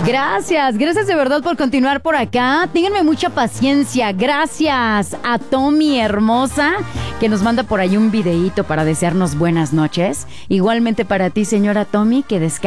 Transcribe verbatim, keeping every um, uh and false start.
Gracias, gracias de verdad por continuar por acá. Ténganme mucha paciencia. Gracias a Tommy hermosa, que nos manda por ahí un videíto para desearnos buenas noches. Igualmente para ti, señora Tommy, que descanse.